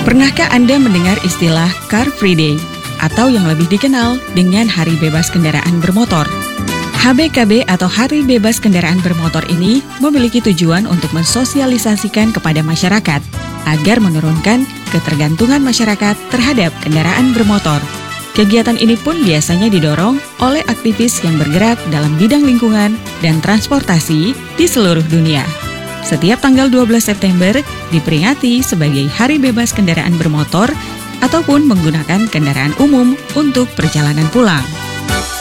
Pernahkah Anda mendengar istilah Car Free Day atau yang lebih dikenal dengan Hari Bebas Kendaraan Bermotor? HBKB atau Hari Bebas Kendaraan Bermotor ini memiliki tujuan untuk mensosialisasikan kepada masyarakat agar menurunkan ketergantungan masyarakat terhadap kendaraan bermotor. Kegiatan ini pun biasanya didorong oleh aktivis yang bergerak dalam bidang lingkungan dan transportasi di seluruh dunia. Setiap tanggal 12 September diperingati sebagai Hari Bebas Kendaraan Bermotor ataupun menggunakan kendaraan umum untuk perjalanan pulang.